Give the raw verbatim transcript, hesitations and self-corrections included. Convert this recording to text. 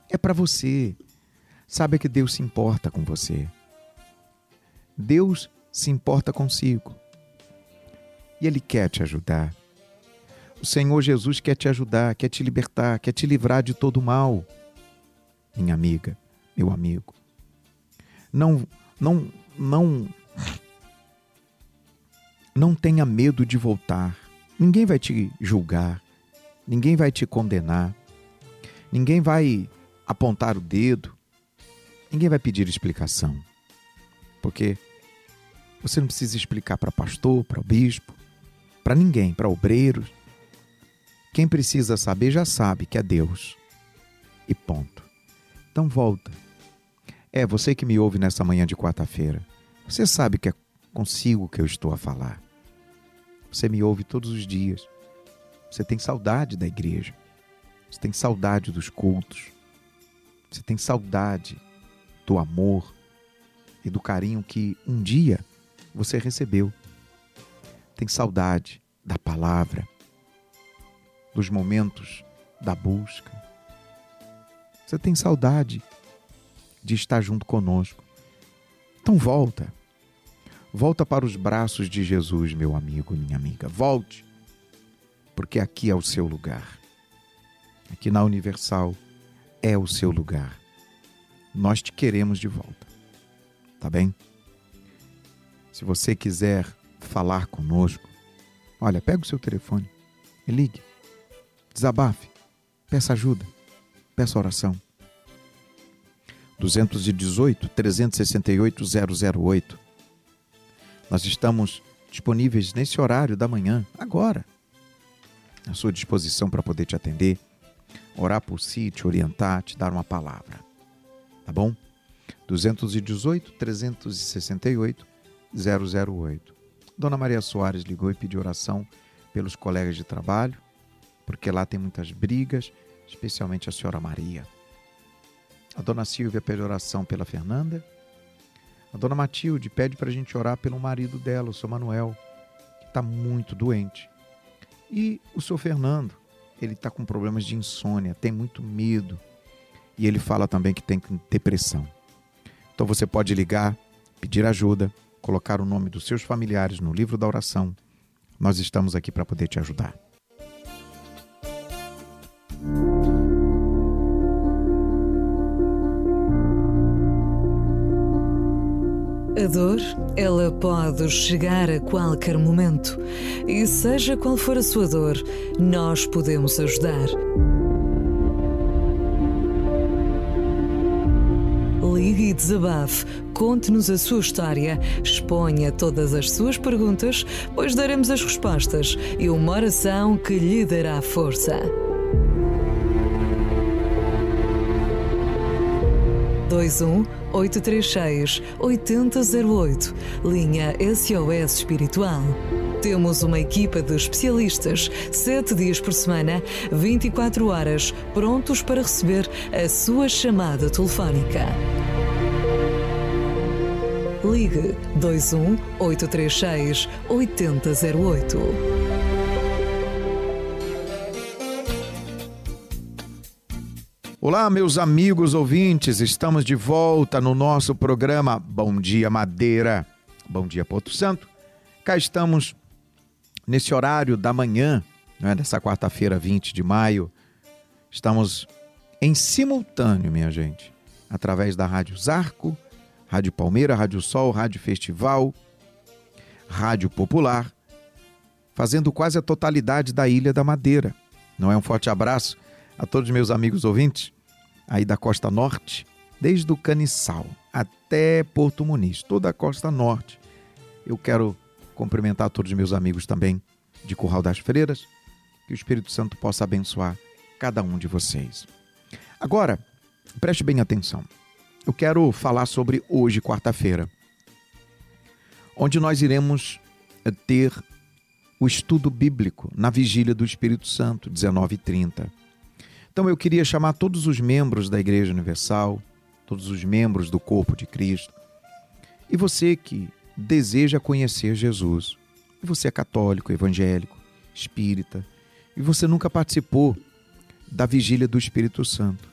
É para você. Saiba que Deus se importa com você. Deus se importa consigo. E Ele quer te ajudar. O Senhor Jesus quer te ajudar, quer te libertar, quer te livrar de todo o mal. Minha amiga, meu amigo. Não, não, não, não tenha medo de voltar. Ninguém vai te julgar. Ninguém vai te condenar. Ninguém vai apontar o dedo. Ninguém vai pedir explicação. Porque você não precisa explicar para pastor, para o bispo, para ninguém, para obreiros. Quem precisa saber já sabe que é Deus. E ponto. Então volta. É, você que me ouve nessa manhã de quarta-feira, você sabe que é consigo que eu estou a falar. Você me ouve todos os dias. Você tem saudade da igreja. Você tem saudade dos cultos. Você tem saudade do amor e do carinho que um dia você recebeu. Tem saudade da palavra, dos momentos da busca. Você tem saudade de estar junto conosco. Então volta. Volta para os braços de Jesus, meu amigo, minha amiga. Volte, porque aqui é o seu lugar. Aqui na Universal é o seu lugar. Nós te queremos de volta. Tá bem? Se você quiser falar conosco, olha, pega o seu telefone e ligue. Desabafe. Peça ajuda. Peça oração. dois um oito, três seis oito, zero zero oito. Nós estamos disponíveis nesse horário da manhã, agora, à sua disposição para poder te atender, orar por si, te orientar, te dar uma palavra. Tá bom? dois um oito, três seis oito, zero zero oito. Dona Maria Soares ligou e pediu oração pelos colegas de trabalho, porque lá tem muitas brigas, especialmente a senhora Maria. A dona Silvia pede oração pela Fernanda. A dona Matilde pede para a gente orar pelo marido dela, o seu Manuel, que está muito doente. E o seu Fernando, ele está com problemas de insônia, tem muito medo. E ele fala também que tem depressão. Então você pode ligar, pedir ajuda, colocar o nome dos seus familiares no livro da oração. Nós estamos aqui para poder te ajudar. A dor, ela pode chegar a qualquer momento. E seja qual for a sua dor, nós podemos ajudar. Ligue e desabafe, conte-nos a sua história, exponha todas as suas perguntas, pois daremos as respostas e uma oração que lhe dará força. dois um oito três seis oito zero zero oito, linha S O S Espiritual. Temos uma equipa de especialistas, sete dias por semana, vinte e quatro horas, prontos para receber a sua chamada telefónica. Ligue dois um oito três seis oito zero oito. Olá, meus amigos ouvintes, estamos de volta no nosso programa Bom Dia Madeira, Bom Dia Porto Santo. Cá estamos nesse horário da manhã, né, dessa quarta-feira, vinte de maio. Estamos em simultâneo, minha gente, através da Rádio Zarco, Rádio Palmeira, Rádio Sol, Rádio Festival, Rádio Popular, fazendo quase a totalidade da Ilha da Madeira. Não é? Um forte abraço a todos os meus amigos ouvintes, aí da Costa Norte, desde o Caniçal até Porto Muniz, toda a Costa Norte. Eu quero cumprimentar todos os meus amigos também de Curral das Freiras, que o Espírito Santo possa abençoar cada um de vocês. Agora, preste bem atenção. Eu quero falar sobre hoje, quarta-feira, onde nós iremos ter o estudo bíblico na Vigília do Espírito Santo, dezenove e trinta. Então eu queria chamar todos os membros da Igreja Universal, todos os membros do corpo de Cristo, e você que deseja conhecer Jesus, e você é católico, evangélico, espírita, e você nunca participou da Vigília do Espírito Santo.